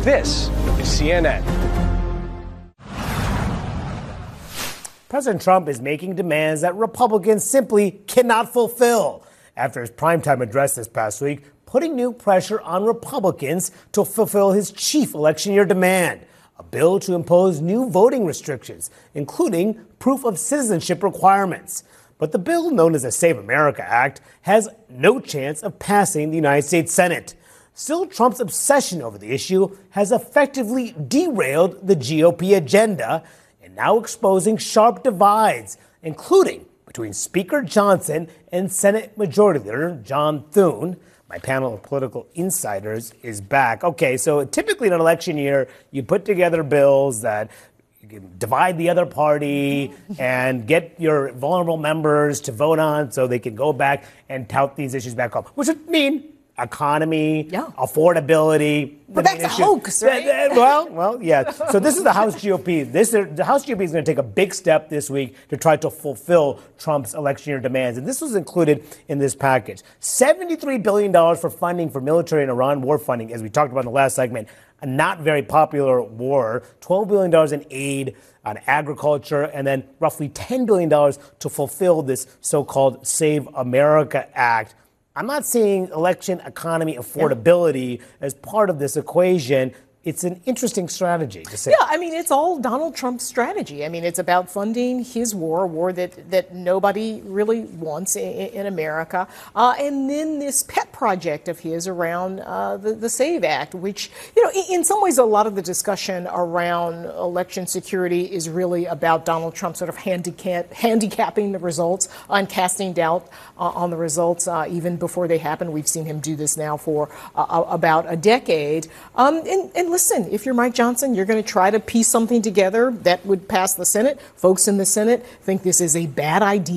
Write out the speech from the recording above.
This is CNN. President Trump is making demands that Republicans simply cannot fulfill after his primetime address this past week, putting new pressure on Republicans to fulfill his chief election year demand, a bill to impose new voting restrictions, including proof of citizenship requirements. But the bill, known as the Save America Act, has no chance of passing the United States Senate. Still, Trump's obsession over the issue has effectively derailed the GOP agenda and now exposing sharp divides, including between Speaker Johnson and Senate Majority Leader John Thune. My panel of political insiders is back. Okay, so typically in an election year, you put together bills that you can divide the other party and get your vulnerable members to vote on so they can go back and tout these issues back up, which would mean economy, affordability. But that's a hoax, right? Well, yeah. So this is the House GOP. The House GOP is going to take a big step this week to try to fulfill Trump's election year demands. And this was included in this package. $73 billion for funding for military and Iran war funding, as we talked about in the last segment. A not very popular war. $12 billion in aid on agriculture, and then roughly $10 billion to fulfill this so-called Save America Act. I'm not seeing election economy affordability as part of this equation. It's an interesting strategy to say. Yeah, I mean, it's all Donald Trump's strategy. I mean, it's about funding his war that nobody really wants in America. And then this pet project of his around the SAVE Act, which, in some ways, a lot of the discussion around election security is really about Donald Trump sort of handicapping the results and casting doubt on the results even before they happen. We've seen him do this now for about a decade. And listen, if you're Mike Johnson, you're going to try to piece something together that would pass the Senate. Folks in the Senate think this is a bad idea.